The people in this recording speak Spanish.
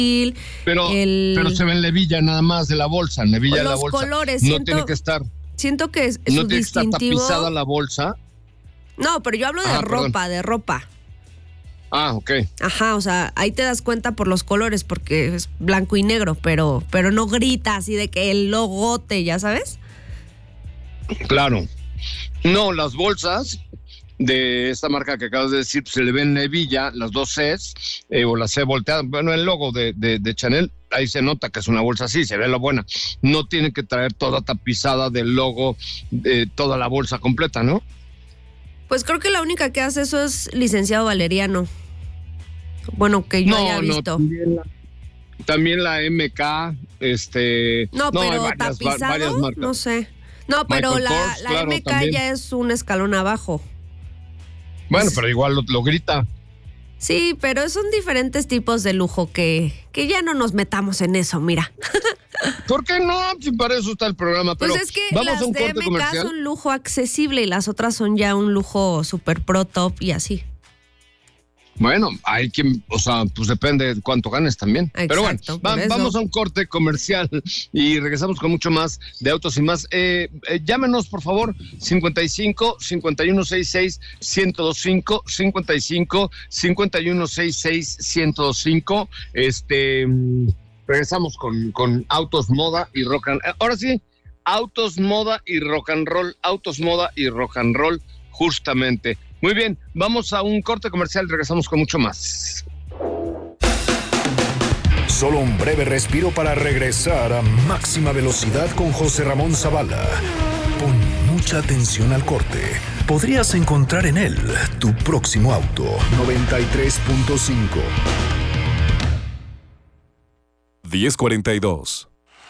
Pero se ve en la hebilla nada más de la bolsa, en la hebilla de la bolsa. Los colores, no tiene que estar. Siento que no su tiene distintivo. Que estar tapizada la bolsa. No, pero yo hablo de ropa. Ah, ok. Ajá, o sea, ahí te das cuenta por los colores, porque es blanco y negro, pero no grita así de que el logote, ¿ya sabes? Claro. No, las bolsas de esta marca que acabas de decir, se le ven en la hebilla, las dos Cs, o la C volteada. Bueno, el logo de Chanel, ahí se nota que es una bolsa así, se ve la buena. No tiene que traer toda tapizada del logo, toda la bolsa completa, ¿no? Pues creo que la única que hace eso es licenciado Valeriano. Bueno, que yo haya visto. También la MK, No, pero tapizado, varias marcas. No sé. No, pero Michael Kors, la claro, MK también. ya es un escalón abajo. Bueno, pero igual lo grita. Sí, pero son diferentes tipos de lujo que ya no nos metamos en eso, mira. ¿Por qué no? Si para eso está el programa. Pero pues es que vamos las a un de corte MK comercial. son lujo accesible y las otras son ya un lujo super pro top y así. Bueno, hay quien, o sea, pues depende de cuánto ganes también. Exacto, pero bueno, vamos a un corte comercial y regresamos con mucho más de Autos y Más. Llámenos, por favor, 55 5166 1025, 55 5166 1025. Regresamos con Autos, Moda y Rock and Roll. Ahora sí, Autos, Moda y Rock and Roll. Autos, Moda y Rock and Roll, justamente. Muy bien, vamos a un corte comercial y regresamos con mucho más. Solo un breve respiro para regresar a máxima velocidad con José Ramón Zavala. Pon mucha atención al corte. Podrías encontrar en él tu próximo auto. 93.5. 10:42.